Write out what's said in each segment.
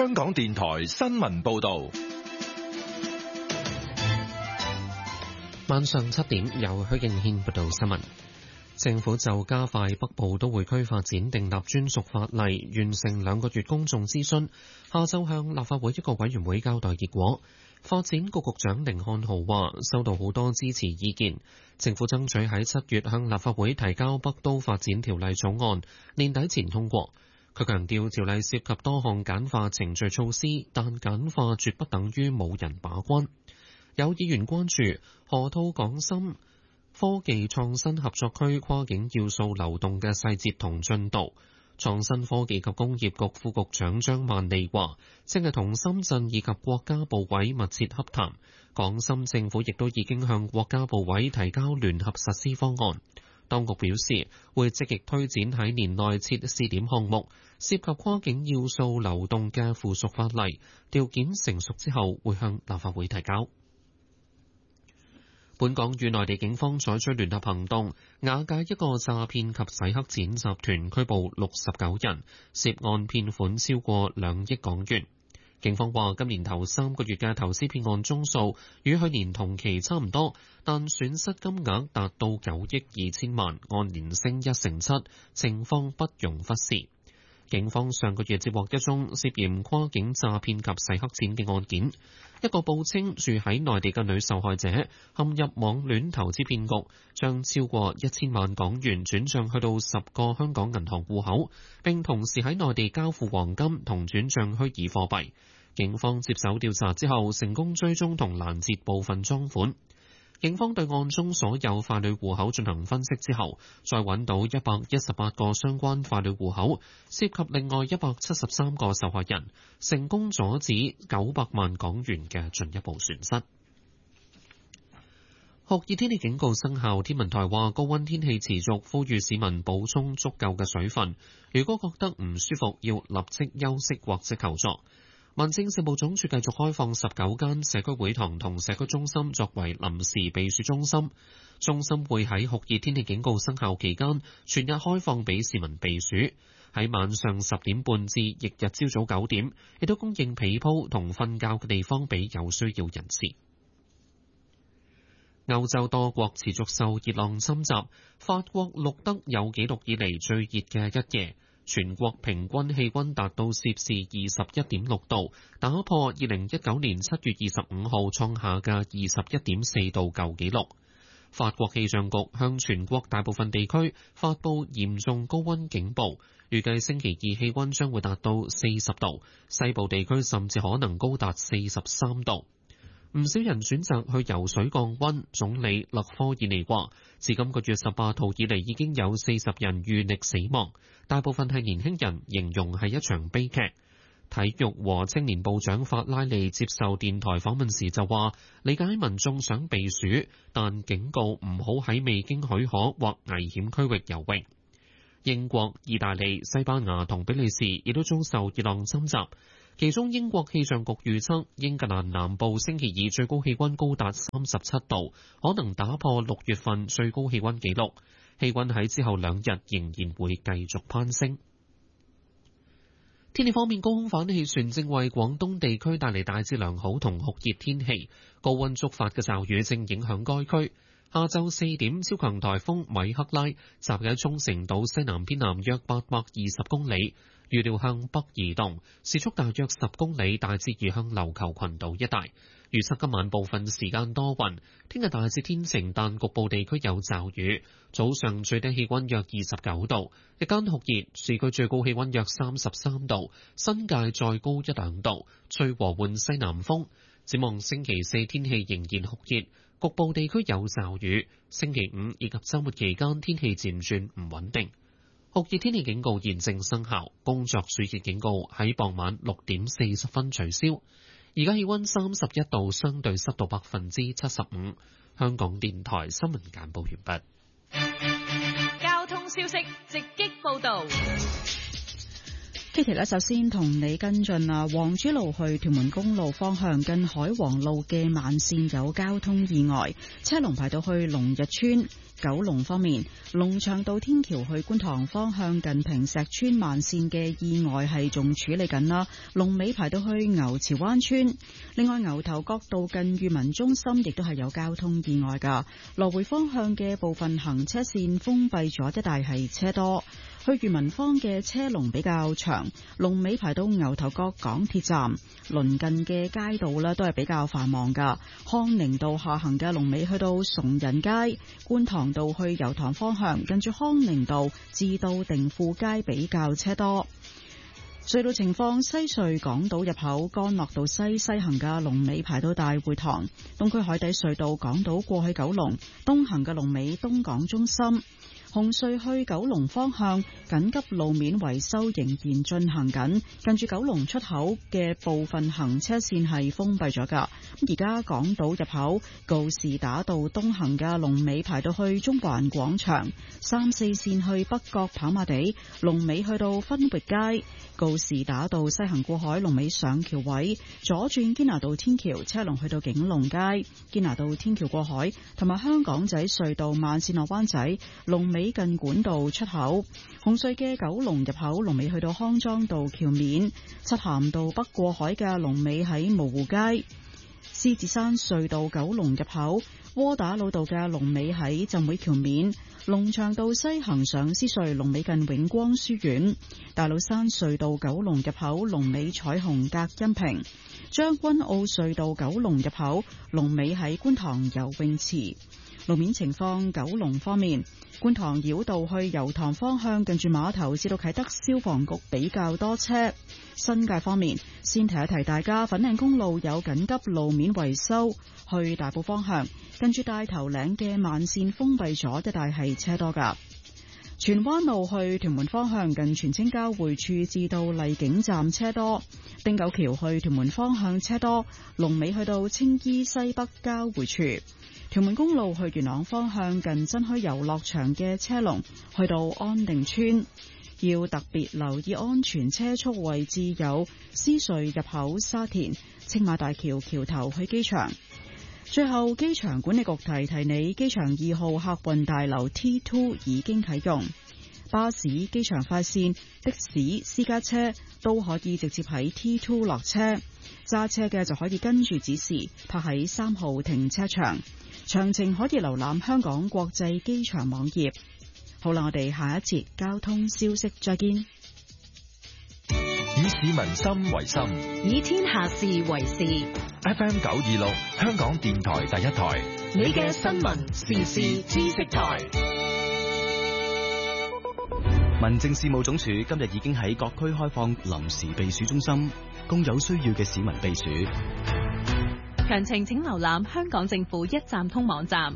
香港電台新聞報道。 晚上7點，由許敬軒報道新聞。政府就加快北部都會區發展訂立專屬法例，完成2個月公眾諮詢，下晝向立法會一個委員會交代結果。發展局局長甯漢豪話，收到好多支持意見，政府爭取喺7月向立法會提交北都發展條例草案，年底前通過。佢強調條例涉及多項簡化程序措施，但簡化絕不等於冇人把關。有議員關注河套港深科技創新合作區跨境要素流動嘅細節同進度。創新科技及工業局副局長張萬利話，正係同深圳以及國家部委密切洽談，港深政府亦都已經向國家部委提交聯合實施方案。當局表示會積極推展喺年內設試點項目，涉及跨境要素流動嘅附屬法例，條件成熟之後會向立法會提交。本港與內地警方採取聯合行動，瓦解一個詐騙及洗黑錢集團，拘捕69人，涉案騙款超過2億港元。警方話，今年頭3個月嘅投資騙案宗數與去年同期差唔多，但損失金額達到9億2千萬，按年升1成7，情況不容忽視。警方上個月接獲一宗涉嫌跨境詐騙及洗黑錢嘅案件，一個報稱住喺內地嘅女受害者陷入網戀投資騙局，將超過1000萬港元轉帳去到10個香港銀行戶口，並同時喺內地交付黃金同轉帳虛擬貨幣。警方接手調查之後，成功追蹤同攔截部分贓款。警方對案中所有傀儡戶口進行分析之後，再揾到118個相關傀儡戶口，涉及另外173個受害人，成功阻止900萬港元嘅進一步損失。酷熱天氣警告生效，天文台話高溫天氣持續，呼籲市民補充足夠嘅水分。如果覺得唔舒服，要立即休息或者求助。民政事務總署繼續開放19間社區會堂同社區中心作為臨時避暑中心，中心會喺酷熱天氣警告生效期間全日開放俾市民避暑。喺晚上10點半至翌日朝早9點，亦都供應被鋪同瞓覺嘅地方俾有需要人士。歐洲多國持續受熱浪侵襲，法國錄得有紀錄以嚟最熱嘅一夜。全國平均氣溫達到攝氏21.6度，打破2019年7月25號創下嘅21.4度舊紀錄。法國氣象局向全國大部分地區發布嚴重高溫警報，預計星期2氣溫將會達到40度，西部地區甚至可能高達43度。唔少人選擇去游水降溫。總理勒科爾尼話，自今個月18號以嚟已經有40人遇溺死亡，大部分係年輕人，形容係一場悲劇。體育和青年部長法拉利接受電台訪問時就話，理解民眾想避暑，但警告唔好喺未經許可或危險區域游泳。英國、意大利、西班牙同比利時亦都遭受熱浪侵襲。其中英國氣象局預測，英格蘭南部星期2最高氣溫高達37度，可能打破6月份最高氣溫紀錄。氣溫喺之後2日仍然會繼續攀升。天氣方面，高空反氣旋正為廣東地區帶嚟大致良好同酷熱天氣，高溫觸發嘅驟雨正影響該區。下晝4點，超強颱風米克拉集喺沖繩島西南偏南約820公里，預料向北移動，時速大約10公里，大致移向琉球群島一帶。預測今晚部分時間多雲，聽日大致天晴，但局部地區有驟雨。早上最低氣溫約29度，日間酷熱，市區最高氣溫約33度，新界再高1-2度，吹和緩西南風。展望星期4天氣仍然酷熱，局部地區有驟雨。星期5以及週末期間天氣漸轉唔穩定。酷熱天氣警告現正生效，工作暑熱警告喺傍晚6點40分取消。而家氣溫31度，相對濕度75%。香港電台新聞簡報完畢。交通消息直擊報道。 Kitty 首先同你跟進黃珠路去屯門公路方向近海皇路嘅慢線有交通意外，車龍排到去龍日村。 九龍方面，龍翔道天橋去觀塘方向近坪石村慢線嘅意外係仲處理緊啦，龍尾排到去牛池灣村。另外，牛頭角道近裕民中心亦都係有交通意外噶，來回方向嘅部分行車線封閉咗，一帶係車多。去裕民坊嘅車龍比較長，龍尾排到牛頭角港鐵站，鄰近嘅街道呢都係比較繁忙噶。康寧道下行嘅龍尾去到崇仁街，觀塘道去油塘方向，近住康寧道至到定富街比較車多。隧道情況：西隧港島入口干諾道西行嘅龍尾排到大會堂，東區海底隧道港島過去九龍東行嘅龍尾東港中心。紅隧去九龍方向緊急路面維修仍然進行緊，近住九龍出口嘅部分行車線係封閉咗噶。而家港島入口告士打道東行嘅龍尾排到去中環廣場，3、4線去北角跑馬地龍尾去到分域街，告士打道西行過海龍尾上橋位，左轉堅拿道天橋車龍去到景隆街，堅拿道天橋過海同埋香港仔隧道慢線落灣仔龍尾近管道出口，紅隧嘅九龍入口龍尾去到康莊道橋面，漆咸道北過海嘅龍尾喺蕪湖街，獅子山隧道九龍入口窩打老道嘅龍尾喺浸會橋面，龍翔道西行上獅隧龍尾近永光書院，大老山隧道九龍入口龍尾彩虹隔音屏，將軍澳隧道九龍入口龍尾喺觀塘游泳池。路面情況，九龍方面，觀塘繞道去油塘方向近住碼頭至到啟德消防局比較多車。新界方面，先提一提大家，粉嶺公路有緊急路面維修，去大埔方向近住大頭嶺嘅慢線封閉咗，一帶係車多噶。荃灣路去屯門方向近荃青交匯處至到荔景站車多，汀九橋去屯門方向車多，龍尾去到青衣西北交匯處。屯門公路去元朗方向近真墟遊樂場嘅車龍去到安定村，要特別留意安全車速位置有獅隧入口沙田、青馬大橋橋頭去機場。最後，機場管理局提你，機場2號客運大樓 T2 已經啟用，巴士、機場快線、的士、私家車都可以直接喺 T2 落車，揸車嘅就可以跟住指示泊喺3號停車場。詳情可以瀏覽香港國際機場網頁。好啦，我哋下一節交通消息再見。 以市民心為心， 以天下事為事。 FM 926，香港電台第一台， 你嘅新聞時事知識台。 民政事務總署今日已經喺各區開放臨時避暑中心，供有需要嘅市民避暑。 詳情請瀏覽香港政府一站通網站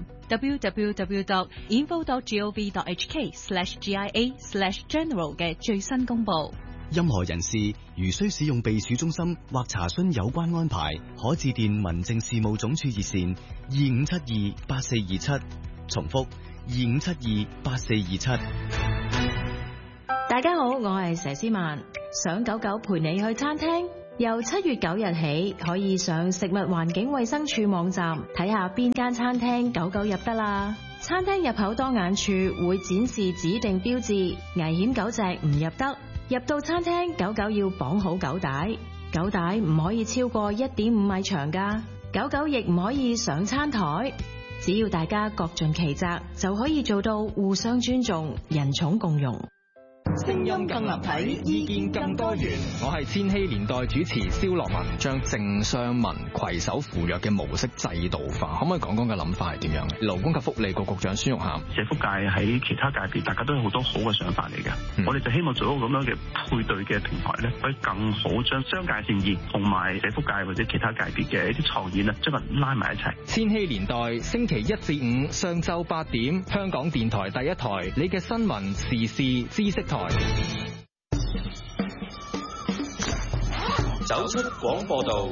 www.info.gov.hk/GIA/general 嘅最新公佈。 任何人士如需使用避暑中心或查詢有關安排，可致電民政事務總署熱線25728427，重複25728427。 大家好，我係佘詩曼，想狗狗陪你去餐廳。由7月9日起，可以上食物環境衛生署網站睇下邊間餐廳狗狗入得啦。餐廳入口當眼處會展示指定標誌，危險狗隻唔入得。入到餐廳，狗狗要綁好狗帶，狗帶唔可以超過1.5米長㗎。狗狗亦唔可以上餐台。只要大家各盡其責，就可以做到互相尊重、人寵共融。 聲音更立體，意見更多元。我係千禧年代主持蕭樂文，將政商民攜手扶弱嘅模式制度化，可唔可以講講嘅諗法係點樣嘅？勞工及福利局局長孫玉菡， 社福界喺其他界別，大家都有好多好嘅想法嚟嘅。我哋就希望做到咁樣嘅配對嘅平台咧，可以更好將商界善意同埋社福界或者其他界別嘅一啲創意咧，將佢拉埋一齊。 千禧年代星期1至5上晝8點，香港電台第一台，你嘅新聞時事知識台。 走出廣播道，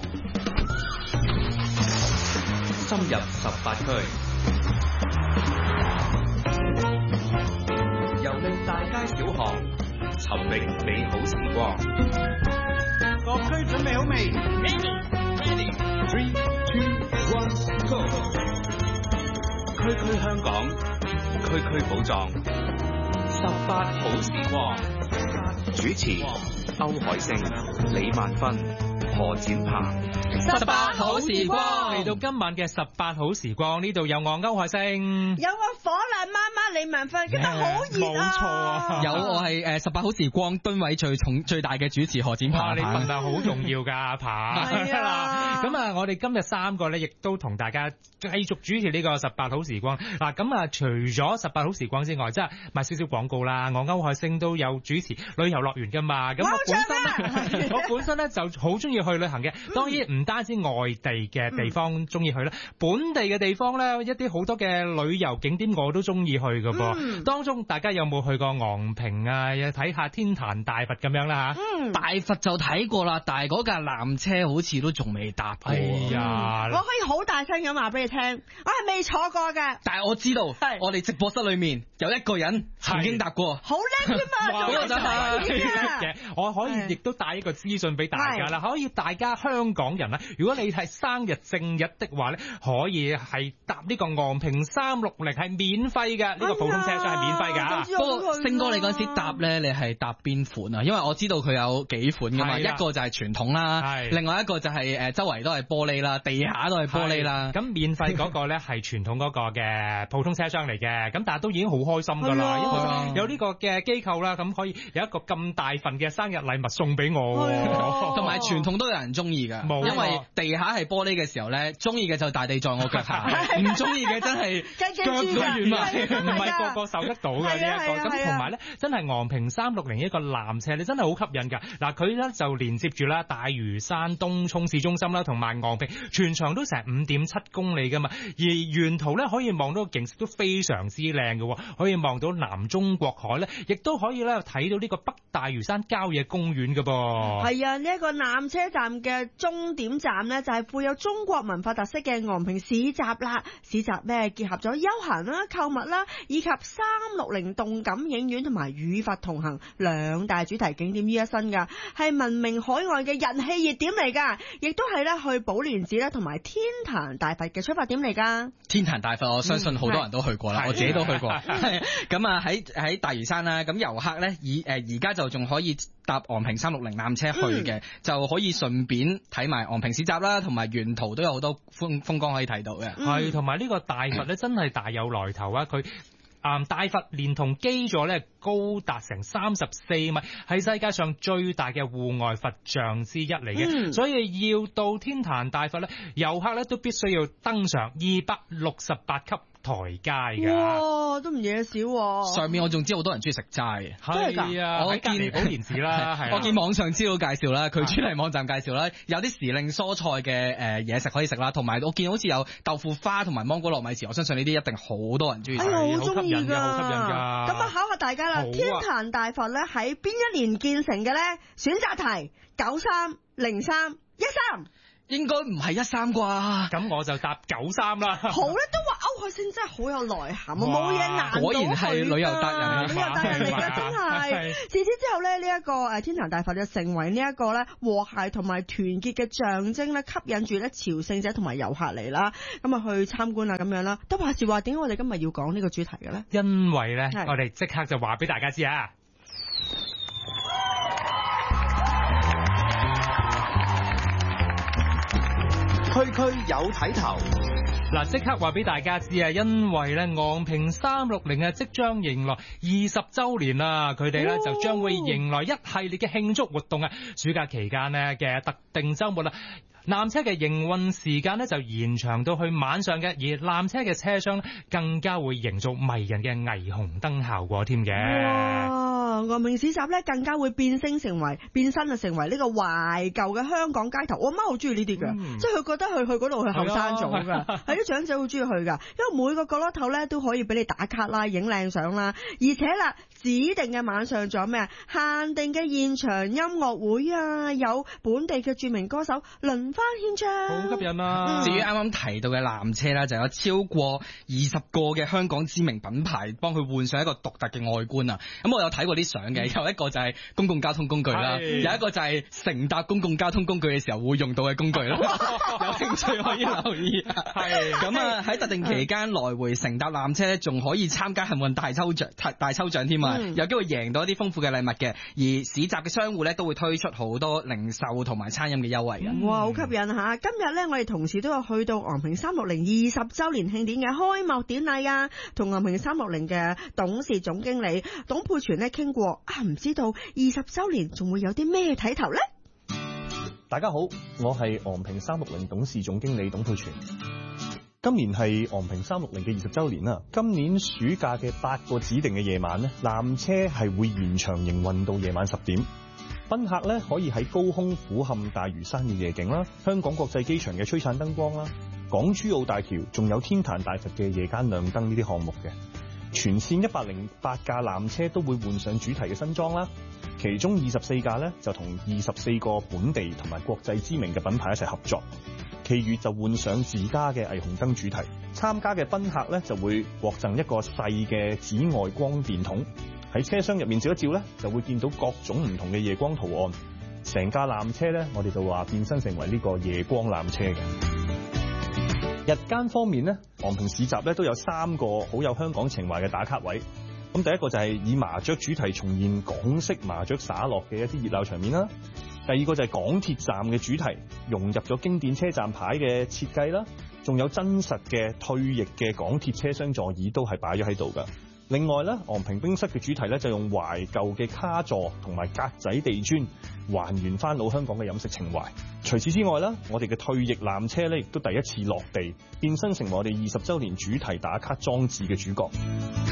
深入18區，遊歷大街小巷，尋覓美好時光。 各區準備好未 ？Ready, 3, 2, 1, go！ 區區香港，區區區寶藏，18好時光。主持歐海星、李萬芬、何展鵬。 18好時光嚟到今晚嘅18好時光，呢度有我歐海星， 有我火辣媽媽李萬芬，今日好熱啊！冇錯啊！ 有我係18好時光噸位最大嘅主持何展鵬。 你份量好重要㗎，阿鵬。係啊！咁啊，我哋今日3個咧，亦都同大家繼續主持呢個18好時光。嗱，咁啊，除咗18好時光之外，即係賣少少廣告啦。我歐海星都有主持旅遊樂園㗎嘛。咁我本身咧就好中意去旅行嘅，當然唔單止外地嘅地方中意去啦，本地嘅地方咧，一啲好多嘅旅遊景點我都中意去㗎噃。當中大家有冇去過昂坪啊？睇下天壇大佛咁樣啦嚇。 大佛就睇過啦，但係嗰架纜車好似都仲未搭過。 哎呀！ 我可以好大聲咁話俾你聽，我係未坐過㗎。 但係我知道，我哋直播室裏面有一個人曾經搭過， 好叻㗎嘛！ 嗰個就係我可以亦都帶一個資訊俾大家啦，可以大家香港人啦，如果你係生日正日的話咧，可以係搭呢個昂坪360係免費嘅，呢個普通車廂係免費㗎。 不過星哥你嗰陣時搭咧，你係搭邊款啊？因為我知道佢有幾款㗎嘛，一個就係傳統啦，另外一個就係周圍都係玻璃啦，地下都係玻璃啦。 咁免費嗰個咧係傳統嗰個嘅普通車廂嚟嘅，咁但係都已經好開心㗎啦，因為有呢個嘅機構啦，咁可以有一個咁大份嘅生日禮物送俾我， 同埋傳統都有人中意㗎，因為地下係玻璃嘅時候咧，中意嘅就大地在我腳下，唔中意嘅真係腳都軟埋， 唔係個個受得到嘅呢一個。咁同埋咧，真係昂坪360一個纜車，你真係好吸引㗎。嗱，佢咧就連接住啦大嶼山東涌市中心啦，同埋昂坪，全長都成5.7公里㗎嘛。而沿途咧可以望到個景色都非常之靚嘅，可以望到南中國海咧，亦都可以咧睇到呢個北大嶼山郊野公園㗎噃。 係啊，呢一個纜車站嘅終點站咧，就係富有中國文化特色嘅昂坪市集啦。市集咧結合咗休閒啦、購物啦，以及360動感影院同埋與佛同行2大主題景點於一身噶，係聞名海外嘅人氣熱點嚟噶，亦都係咧去寶蓮寺咧同埋天壇大佛嘅出發點嚟噶。 天壇大佛我相信好多人都去過啦，我自己都去過。咁啊喺大嶼山啦，咁遊客咧而家就仲可以搭昂坪360纜車去嘅，就可以順便睇埋昂坪市集啦，同埋沿途都有好多風光可以睇到嘅。 係，同埋呢個大佛咧真係大有來頭啊！佢大佛連同基座咧高達成34米，係世界上最大嘅戶外佛像之一嚟嘅。所以要到天壇大佛咧，遊客咧都必須要登上268級台階㗎。 哇，都唔嘢少。 上面我仲知好多人中意食齋嘅。 係啊，我喺隔離寶蓮寺啦，係。 我見網上資料介紹啦，佢主題網站介紹啦，有啲時令蔬菜嘅嘢食可以食啦，同埋我見好似有豆腐花同埋芒果糯米糍，我相信呢啲一定好多人中意食。 好中意㗎， 好吸引㗎。 咁啊，考下大家啦，天壇大佛咧喺邊一年建成嘅咧？選擇題93、03、13。 應該唔係13啩， 咁我就答93啦。 好咧，都話歐海星真係好有內涵，冇嘢難到佢。 果然係旅遊達人， 旅遊達人嚟㗎，真係。自此之後咧，呢一個天壇大佛就成為呢一個咧和諧同埋團結嘅象徵咧，吸引住咧朝聖者同埋遊客嚟啦，咁啊去參觀啊咁樣啦。都話時話，點解我哋今日要講呢個主題嘅咧？ 因為咧，我哋即刻就話俾大家知啊！ 區區有睇頭， 嗱，即刻話俾大家知啊！因為咧昂坪360啊，即將迎來20週年啦，佢哋咧就將會迎來一系列嘅慶祝活動啊！暑假期間呢嘅特定週末啦，纜車嘅營運時間咧就延長到去晚上嘅，而纜車嘅車廂更加會營造迷人嘅霓虹燈效果添嘅。 昂坪市集咧更加會變身成為呢個懷舊嘅香港街頭。我媽好中意呢啲㗎，即係佢覺得去嗰度去後生咗㗎，係啲長者好中意去㗎，因為每個角落頭咧都可以俾你打卡啦、影靚相啦，而且啦指定嘅晚上仲有咩啊？限定嘅現場音樂會啊，有本地嘅著名歌手輪番獻唱， 好吸引啊！ 至於啱啱提到嘅纜車啦，就有超過20個嘅香港知名品牌幫佢換上一個獨特嘅外觀啊！咁我有睇過啲相嘅，有一個就係公共交通工具啦，有一個就係乘搭公共交通工具嘅時候會用到嘅工具啦。有興趣可以留意。係咁啊！喺特定期間來回乘搭纜車咧，仲可以參加幸運大抽獎添啊！有機會贏到一啲豐富嘅禮物嘅。而市集嘅商戶咧都會推出好多零售同埋餐飲嘅優惠嘅。 哇，好吸引嚇！今日咧，我哋同事都有去到昂坪360 20週年慶典嘅開幕典禮啊，同昂坪360嘅董事總經理董佩全咧傾過啊，唔知道20週年仲會有啲咩睇頭咧？ 大家好，我係昂坪360董事總經理董佩全。今年係昂坪360嘅20週年啦。今年暑假嘅8個指定嘅夜晚呢，纜車係會延長營運到夜晚10點。賓客咧可以喺高空俯瞰大嶼山嘅夜景啦，香港國際機場嘅璀璨燈光啦，港珠澳大橋，仲有天壇大佛嘅夜間亮燈呢啲項目嘅。全線108架纜車都會換上主題嘅新裝啦，其中24架咧就同24個本地同埋國際知名嘅品牌一齊合作，其餘就換上自家嘅霓虹燈主題。參加嘅賓客咧就會獲贈一個細嘅紫外光電筒，喺車廂入面照一照咧，就會見到各種唔同嘅夜光圖案。成架纜車咧，我哋就話變身成為呢個夜光纜車嘅。日間方面咧，昂坪市集咧都有3個好有香港情懷嘅打卡位。咁第一個就係以麻雀主題重現港式麻雀灑落嘅一啲熱鬧場面啦。第二個就係港鐵站嘅主題，融入咗經典車站牌嘅設計啦，仲有真實嘅退役嘅港鐵車廂座椅都係擺咗喺度㗎。另外咧，昂坪冰室嘅主題咧就用懷舊嘅卡座同埋格仔地磚，還原翻老香港嘅飲食情懷。除此之外咧，我哋嘅退役纜車咧亦都第一次落地，變身成為我哋20週年主題打卡裝置嘅主角。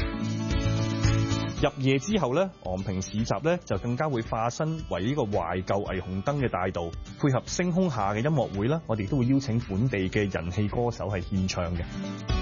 入夜之後咧，昂坪市集咧就更加會化身為呢個懷舊霓虹燈嘅大道，配合星空下嘅音樂會啦，我哋都會邀請本地嘅人氣歌手係獻唱嘅。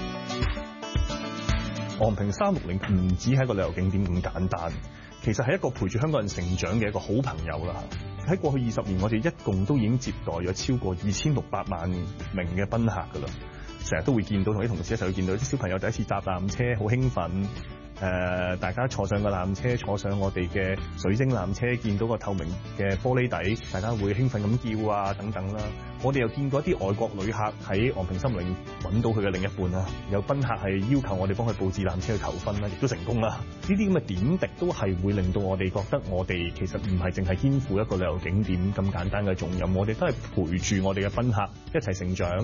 昂坪360唔止係一個旅遊景點咁簡單，其實係一個陪住香港人成長嘅一個好朋友啦。喺過去20年，我哋一共都已經接待咗超過2600萬名嘅賓客㗎啦。成日都會見到同啲同事一齊會見到啲小朋友第一次搭纜車，好興奮。大家坐上個纜車，坐上我哋嘅水晶纜車，見到個透明嘅玻璃底，大家會興奮咁叫啊等等啦。我哋又見過一啲外國旅客喺昂坪360揾到佢嘅另一半啦，有賓客係要求我哋幫佢佈置纜車去求婚啦，亦都成功啦。呢啲咁嘅點滴都係會令到我哋覺得我哋其實唔係淨係肩負一個旅遊景點咁簡單嘅重任，我哋都係陪住我哋嘅賓客一齊成長。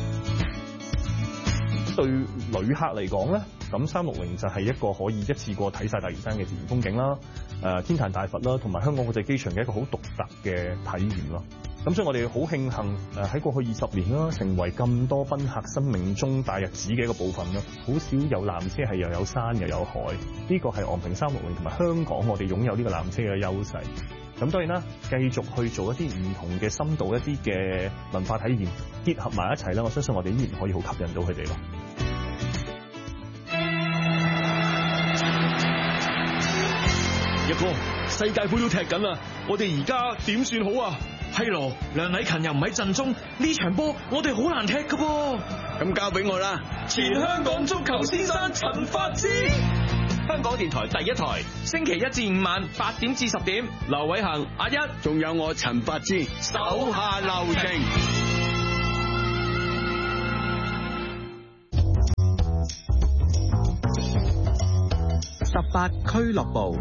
對旅客嚟講咧，咁360就係一個可以一次過睇晒大嶼山嘅自然風景啦，天壇大佛啦，同埋香港國際機場嘅一個好獨特嘅體驗咯。咁所以我哋好慶幸喺過去20年啦，成為咁多賓客生命中大日子嘅一個部分啦。好少有纜車係又有山又有海，呢個係昂坪360同埋香港我哋擁有呢個纜車嘅優勢。咁當然啦，繼續去做一啲唔同嘅深度一啲嘅文化體驗，結合埋一齊啦，我相信我哋依然可以好吸引到佢哋咯。 一哥，世界盃都踢緊啦，我哋而家點算好啊？ 係咯，梁禮勤又唔喺陣中，呢場波我哋好難踢噶噃。 咁交俾我啦， 前香港足球先生陳發枝。 香港電台第一台，星期1至5晚8點至10點，劉偉恒、阿一， 仲有我陳發枝，手下留情。 18俱樂部。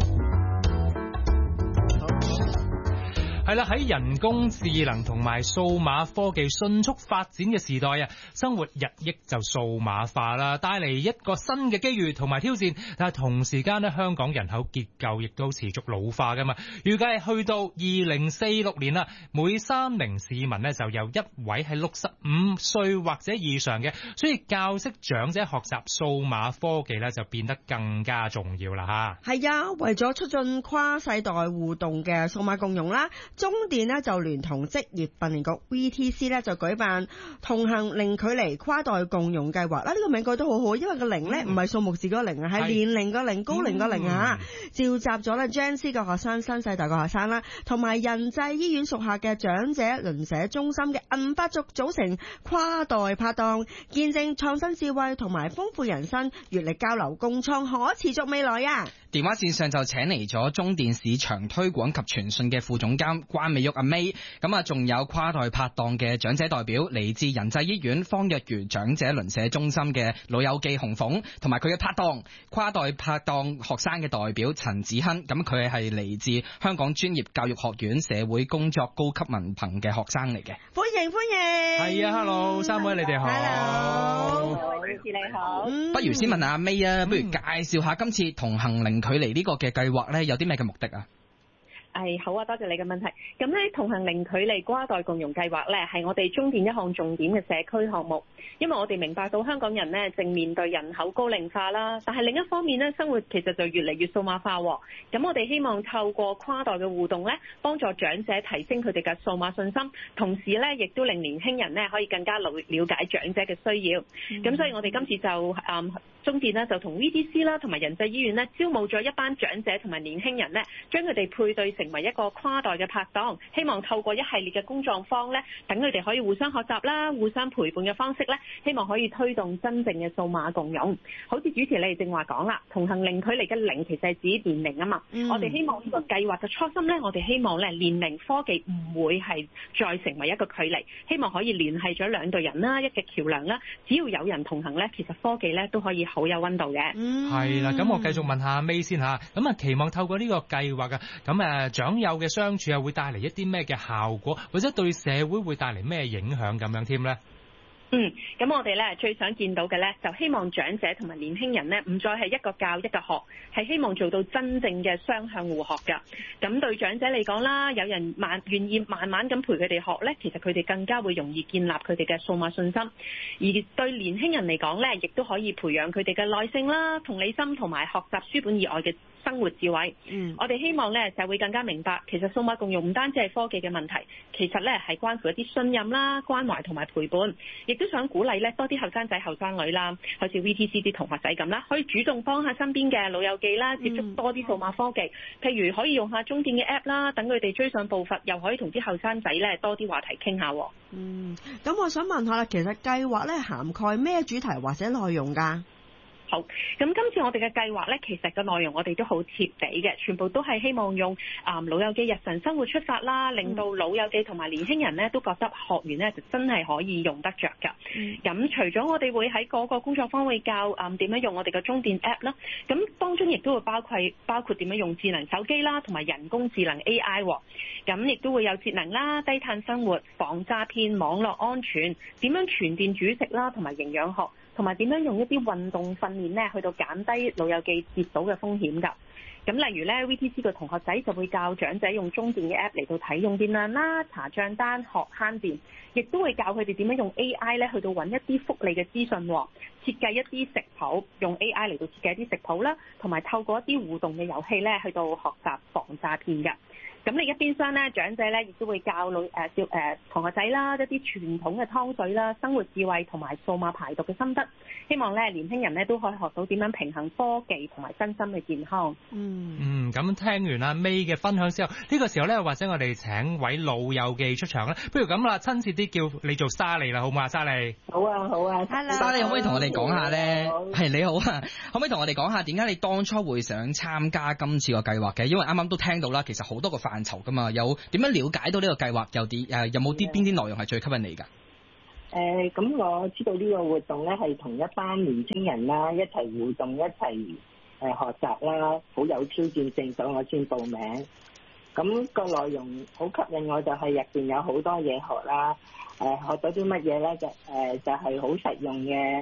係啦，喺人工智能同埋數碼科技迅速發展嘅時代啊，生活日益就數碼化啦，帶嚟一個新嘅機遇同埋挑戰。但係同時間咧，香港人口結構亦都持續老化噶嘛。預計去到2046年啦，每3名市民咧就有1位係65歲或者以上嘅，所以教識長者學習數碼科技咧就變得更加重要啦吓。 係啊，為咗促進跨世代互動嘅數碼共融啦， 中電呢就聯同職業訓練局 VTC 呢就舉辦同行零距離跨代共融計劃啦。呢個名改得好好，因為個零呢唔係數目字嗰個零啊，係年齡個零，高齡個零啊。召集咗呢 JNC 嘅學生、新世代嘅學生啦，同埋仁濟醫院屬下嘅長者鄰舍中心嘅銀髮族組成跨代拍檔，見證創新智慧同埋豐富人生，閱歷交流，共創可持續未來啊！ 電話線上就請嚟咗中電市場推廣及傳訊嘅副總監關美玉阿 May， 咁啊仲有跨代拍檔嘅長者代表嚟自仁濟醫院方若如長者鄰舍中心嘅老友記洪鳳，同埋佢嘅拍檔跨代拍檔學生嘅代表陳子亨，咁佢係嚟自香港專業教育學院社會工作高級文憑嘅學生嚟嘅。 歡迎歡迎， 係啊 ，hello， 三位你哋好 ，hello， 各位主持你好。 不如先問下阿 May 啊，不如介紹下今次同行零距離呢個嘅計劃咧，有啲咩嘅目的啊？ 好啊，多謝你嘅問題。咁咧，同行零距離跨代共融計劃咧，係我哋中電一項重點嘅社區項目。因為我哋明白到香港人咧正面對人口高齡化啦，但係另一方面咧，生活其實就越嚟越數碼化。咁我哋希望透過跨代嘅互動咧，幫助長者提升佢哋嘅數碼信心，同時咧亦都令年輕人咧可以更加了解長者嘅需要。咁所以我哋今次就中電呢就同 VTC 啦，同埋仁濟醫院呢招募咗一班長者同埋年輕人呢，將佢哋配對成為一個跨代嘅拍檔，希望透過一系列嘅工作坊呢，等佢哋可以互相學習啦、互相陪伴嘅方式呢，希望可以推動真正嘅數碼共融。好似主持你哋正話講啦，同行零距離嘅零其實係指年齡啊嘛。我哋希望呢個計劃嘅初心呢，我哋希望呢年齡科技唔會係再成為一個距離，希望可以聯繫咗兩隊人啦，一個橋梁啦。只要有人同行呢，其實科技呢都可以好有溫度嘅。 係啦，咁我繼續問下 May 先嚇，咁啊期望透過呢個計劃啊，咁長幼嘅相處啊，會帶嚟一啲咩嘅效果，或者對社會會帶嚟咩影響咁樣添呢？ 咁我哋咧最想見到嘅咧，就希望長者同埋年輕人咧，唔再係一個教一個學，係希望做到真正嘅雙向互學㗎。咁對長者嚟講啦，有人願意慢慢咁陪佢哋學咧，其實佢哋更加會容易建立佢哋嘅數碼信心。而對年輕人嚟講咧，亦都可以培養佢哋嘅耐性啦、同理心同埋學習書本以外嘅生活智慧。我哋希望咧就會更加明白，其實數碼共融唔單止係科技嘅問題，其實咧係關乎一啲信任啦、關懷同埋陪伴，亦都想鼓勵咧多啲後生仔後生女啦，好似 VTC 啲同學仔咁啦，可以主動幫下身邊嘅老友記啦，接觸多啲數碼科技，譬如可以用下中電嘅 app 啦，等佢哋追上步伐，又可以同啲後生仔咧多啲話題傾下。 咁我想問下啦，其實計劃咧涵蓋咩主題或者內容㗎？ 好，咁今次我哋嘅計劃呢，其實個內容我哋都好貼地嘅，全部都係希望用老友記日常生活出發啦，令到老友記同埋年輕人呢都覺得學完呢就真係可以用得着㗎。咁除咗我哋會喺嗰個工作坊會教點樣用我哋嘅中電 app 啦，咁當中亦都會包括點樣用智能手機啦，同埋人工智能 AI。咁亦都會有節能啦、低碳生活、防詐騙、網絡安全、點樣全電煮食啦，同埋營養學。同埋點樣用一啲運動訓練咧，去到減低老友記跌倒嘅風險㗎。咁例如咧 VTC 嘅同學仔就會教長者用中電嘅 app 嚟到睇用電量啦、查帳單、學慳電，亦都會教佢哋點樣用 AI 咧去到揾一啲福利嘅資訊，設計一啲食譜，用 AI 嚟到設計一啲食譜啦，同埋透過一啲互動嘅遊戲咧去到學習防詐騙㗎。咁另一邊廂咧，長者咧亦都會教同學仔啦一啲傳統嘅湯水啦、生活智慧同埋數碼排毒嘅心得，希望咧年輕人咧都可以學到點樣平衡科技同埋身心嘅健康。 咁聽完阿 May 嘅分享之後，呢個時候咧或者我哋請位老友記出場啦，不如咁啦，親切啲叫你做莎莉啦，好唔好啊？莎莉。 好啊，Hello。 莎莉可唔可以同我哋講下咧？係你好啊，可唔可以同我哋講下點解你當初會想參加今次個計劃嘅？因為啱啱都聽到啦，其實好多個範疇噶嘛，有點樣了解到呢個計劃，有冇啲邊啲內容係最吸引你㗎？ 咁我知道呢個活動咧係同一班年輕人啦一齊互動，一齊學習啦，好有挑戰性，所以我先報名。咁個內容好吸引我，就係入邊有好多嘢學啦。學到啲乜嘢咧？就係好實用嘅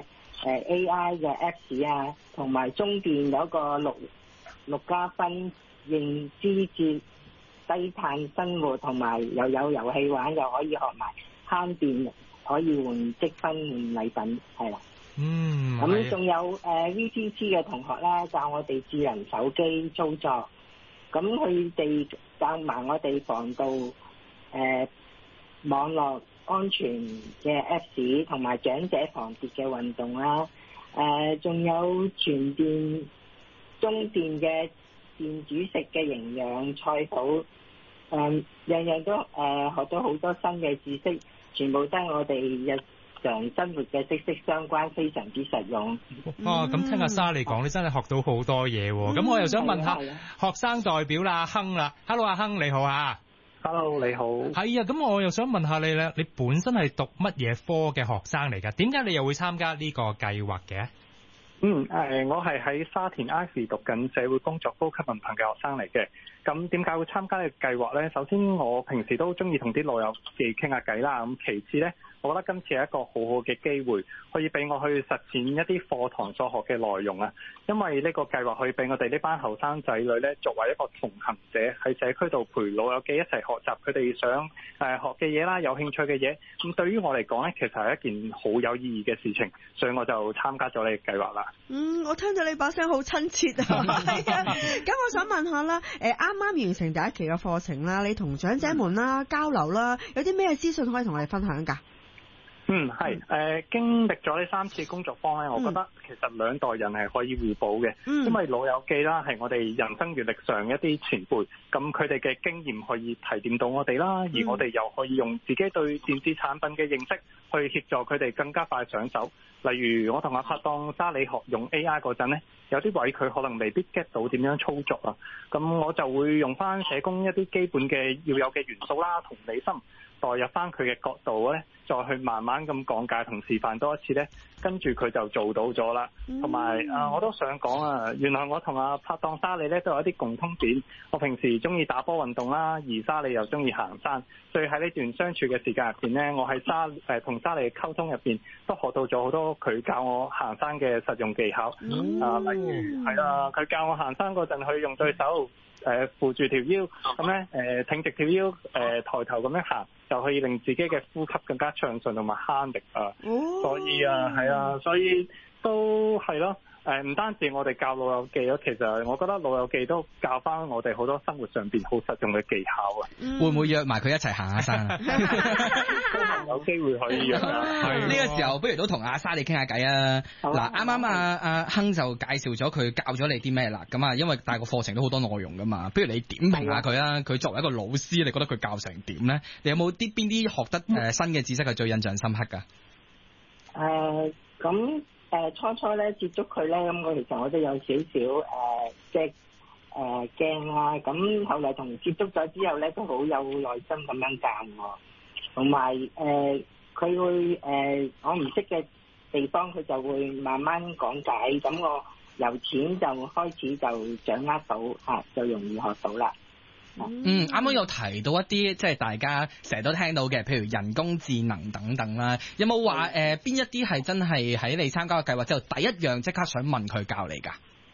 AI 嘅 Apps 啊，同埋中電有個6加分認知節低碳生活，同埋又有遊戲玩，又可以學埋慳電，可以換積分換禮品，係啦。咁仲有VTC 嘅同學啦，教我哋智能手機操作，咁佢哋教埋我哋防盜網絡安全嘅 Apps 同埋長者防跌嘅運動啦，仲有全電、中電嘅電煮食嘅營養菜譜，樣樣都學到好多新嘅知識，全部都係我哋日常生活嘅息息相關，非常之實用。 咁聽阿莎你講，你真係學到好多嘢喎。咁我又想問下學生代表啦，阿亨啦 ，Hello 阿亨你好啊。 Hello 你好。 係啊，咁我又想問下你咧，你本身係讀乜嘢科嘅學生嚟㗎？點解你又會參加呢個計劃嘅？ 我係喺沙田 Ivy 讀緊社會工作高級文憑嘅學生嚟嘅。咁點解會參加呢個計劃呢？首先我平時都中意同啲老友記傾下偈啦。咁其次呢，我覺得今次係一個好好嘅機會，可以俾我去實踐一啲課堂所學嘅內容啊。因為呢個計劃可以俾我哋呢班後生仔女呢，作為一個同行者，喺社區度陪老友記一齊學習佢哋想學嘅嘢啦，有興趣嘅嘢。咁對於我嚟講呢，其實係一件好有意義嘅事情，所以我就參加咗呢個計劃啦。 我聽到你把聲好親切啊！係啊，咁我想問下啦，啱啱完成第一期嘅課程啦，你同長者們啦交流啦，有啲咩資訊可以同我哋分享㗎？ 係經歷咗呢3次工作坊咧，我覺得其實兩代人係可以互補嘅，因為老友記啦係我哋人生閱歷上一啲前輩，咁佢哋嘅經驗可以提點到我哋啦，而我哋又可以用自己對電子產品嘅認識去協助佢哋更加快上手。例如我同阿拍檔沙里學用 AI 嗰陣咧，有啲位佢可能未必 get 到點樣操作啊，咁我就會用翻社工一啲基本嘅要有嘅元素啦，同理心代入翻佢嘅角度咧，再去慢慢咁講解同示範多一次咧，跟住佢就做到咗啦。同埋我都想講啊，原來我同阿拍檔沙里咧都有一啲共通點。我平時中意打波運動啦，而沙里又中意行山，所以喺呢段相處嘅時間入邊咧，我喺同沙里嘅溝通入邊都學到咗好多佢教我行山嘅實用技巧。例如係啦，佢教我行山嗰陣，佢用對手扶住條腰，咁咧挺直條腰，抬頭咁樣行，就可以令自己嘅呼吸更加暢順同埋慳力啊。所以係啊，所以都係咯。唔單止我哋教老友記咯，其實我覺得老友記都教翻我哋好多生活上邊好實用嘅技巧啊。 會唔會約埋佢一齊行下山啊？ 有機會可以約啊。 呢個時候不如都同阿莎你傾下偈啊。嗱，啱啱阿亨就介紹咗佢教咗你啲咩啦。咁啊，因為大個課程都好多內容噶嘛，不如你點評下佢啊。佢作為一個老師，你覺得佢教成點咧？你有冇邊啲學得新嘅知識係最印象深刻噶？ 咁。初初咧接觸佢咧，咁其實我都有少少即係驚啦。咁後來同接觸咗之後咧，都好有耐心咁樣教我，同埋佢會我唔識嘅地方，佢就會慢慢講解。咁我由淺就開始就掌握到就容易學到啦。 啱啱有提到一啲即係大家成日都聽到嘅，譬如人工智能等等啦，有冇話邊一啲係真係喺你參加嘅計劃之後第一樣即刻想問佢教你㗎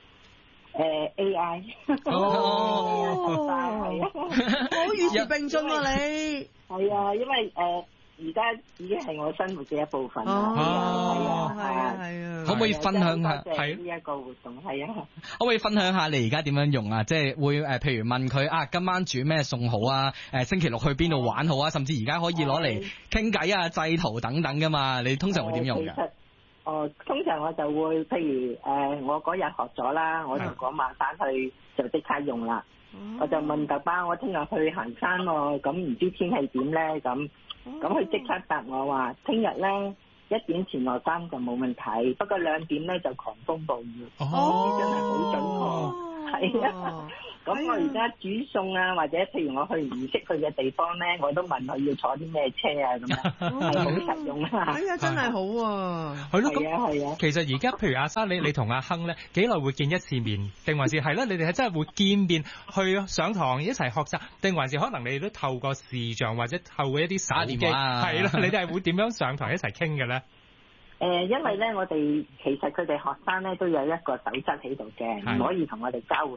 ？AI 係啊，好與時並進啊你。 係啊，因為而家已經係我生活嘅一部分啦。 係啊。 可唔可以分享下？ 係呢一個活動係啊。 可唔可以分享下你而家點樣用啊？即係會譬如問佢今晚煮咩餸好啊？星期六去邊度玩好啊？甚至而家可以攞嚟傾偈啊、製圖等等噶嘛？你通常會點用㗎？ 其實通常我就會譬如我嗰日學咗啦，我就嗰晚返去就即刻用啦。我就問爸爸，我聽日去行山喎，咁唔知天氣點咧？咁佢即刻答我話，聽日咧1點前落山就冇問題，不過2點咧就狂風暴雨。真係好準確，係啊。咁我而家煮餸啊，或者譬如我去唔識去嘅地方咧，我都問佢要坐啲咩車啊，咁樣係好實用啊。 係啊，真係好啊。 係咯， 係啊。 其實而家譬如阿莎，你同阿亨咧幾耐會見一次面？定還是係咧？你哋係真係會見面去上堂一齊學習，定還是可能你哋都透過視像或者透過一啲手機？係啦，你哋係會點樣上堂一齊傾嘅咧？ 因為咧，我哋其實佢哋學生咧都有一個守則喺度嘅，唔可以同我哋交換電話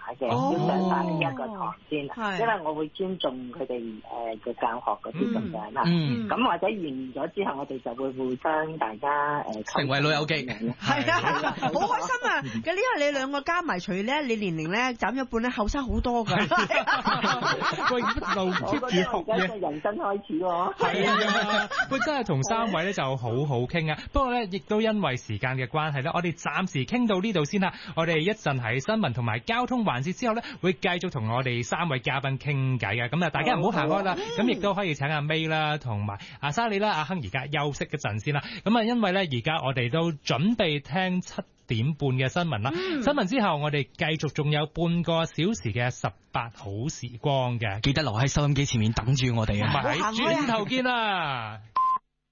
嘅，要上晒呢一個堂先，因為我會尊重佢哋嘅教學嗰啲咁樣啦。咁或者完咗之後，我哋就會互相大家成為老友記。 係啊，好開心啊！因為你兩個加埋，除咧你年齡咧斬咗半咧，後生好多㗎。 喂，一路 keep 住學嘢， 人生開始喎。 係啊，喂，真係同三位咧就好好傾啊！不過咧，亦都因為時間嘅關係咧，我哋暫時傾到呢度先啦。我哋一陣喺新聞同埋交通環節之後咧，會繼續同我哋三位嘉賓傾偈嘅。咁啊，大家唔好行開啦。咁亦都可以請阿 May 啦，同埋阿莎莉啦、阿亨而家休息一陣先啦。咁啊，因為咧而家我哋都準備聽7點半嘅新聞啦。新聞之後，我哋繼續仲有半個小時嘅18好時光嘅， 記得留喺收音機前面等住我哋啊！ 唔係，轉頭見啦。